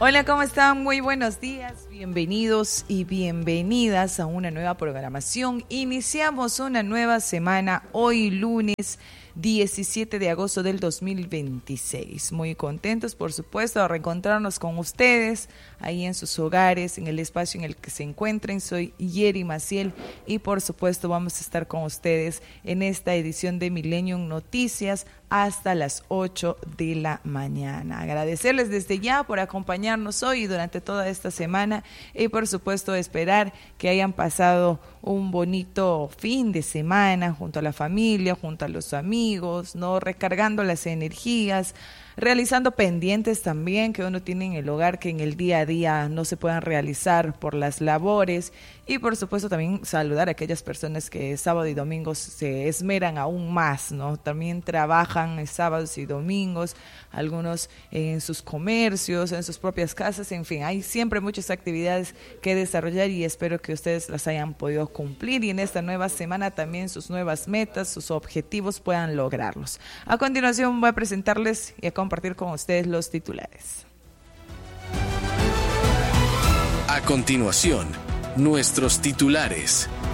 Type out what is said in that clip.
Hola, ¿cómo están? Muy buenos días, bienvenidos y bienvenidas a una nueva programación. Iniciamos una nueva semana hoy lunes 17 de agosto del 2026. Muy contentos, por supuesto, de reencontrarnos con ustedes ahí en sus hogares, en el espacio en el que se encuentren. Soy Yeri Maciel y por supuesto vamos a estar con ustedes en esta edición de Millennium Noticias hasta las 8 de la mañana. Agradecerles desde ya por acompañarnos hoy y durante toda esta semana y por supuesto esperar que hayan pasado un bonito fin de semana junto a la familia, junto a los amigos, ¿no? Recargando las energías, realizando pendientes también que uno tiene en el hogar que en el día a día no se puedan realizar por las labores y por supuesto también saludar a aquellas personas que sábado y domingos se esmeran aún más, ¿no? También trabajan sábados y domingos, algunos en sus comercios, en sus propias casas, en fin, hay siempre muchas actividades que desarrollar y espero que ustedes las hayan podido cumplir y en esta nueva semana también sus nuevas metas, sus objetivos puedan lograrlos. A continuación voy a presentarles y a compartir con ustedes los titulares. A continuación, nuestros titulares.